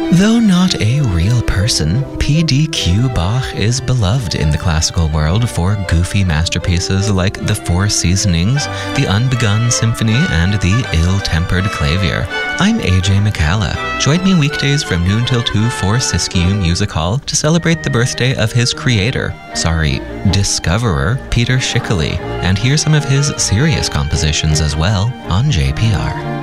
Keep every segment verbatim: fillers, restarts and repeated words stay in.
Though not a real person, P D Q Bach is beloved in the classical world for goofy masterpieces like The Four Seasonings, The Unbegun Symphony, and The Ill-Tempered Clavier. I'm A J McCalla. Join me weekdays from noon till two for Siskiyou Music Hall to celebrate the birthday of his creator, sorry, discoverer, Peter Schickele, and hear some of his serious compositions as well on J P R.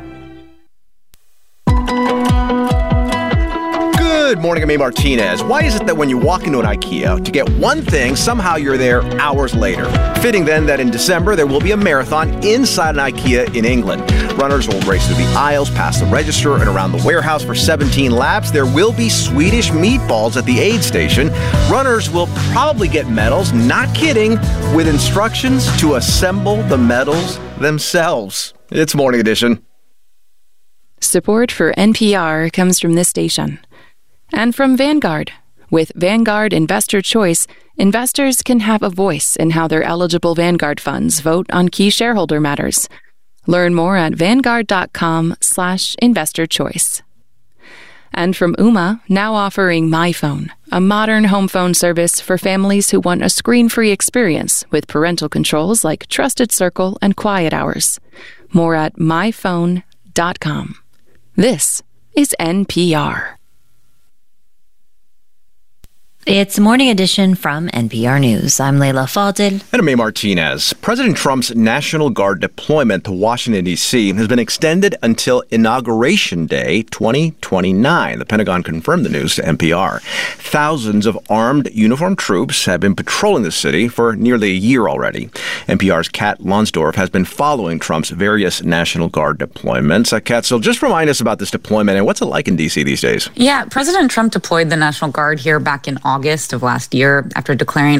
Good morning, I'm A. Martinez. Why is it that when you walk into an IKEA to get one thing, somehow you're there hours later? Fitting then that in December there will be a marathon inside an IKEA in England. Runners will race through the aisles, past the register, and around the warehouse for seventeen laps. There will be Swedish meatballs at the aid station. Runners will probably get medals, not kidding, with instructions to assemble the medals themselves. It's Morning Edition. Support for N P R comes from this station. And from Vanguard. With Vanguard Investor Choice, investors can have a voice in how their eligible Vanguard funds vote on key shareholder matters. Learn more at vanguard.com slash investor choice. And from Ooma, now offering MyPhone, a modern home phone service for families who want a screen-free experience with parental controls like Trusted Circle and Quiet Hours. More at my phone dot com. This is N P R. It's Morning Edition from N P R News. I'm Leila Fadel. And I'm A. Martinez. President Trump's National Guard deployment to Washington, D C has been extended until Inauguration Day twenty twenty-nine. The Pentagon confirmed the news to N P R. Thousands of armed uniformed troops have been patrolling the city for nearly a year already. N P R's Kat Lonsdorf has been following Trump's various National Guard deployments. Uh, Kat, so just remind us about this deployment and what's it like in D C these days? Yeah, President Trump deployed the National Guard here back in August of last year after declaring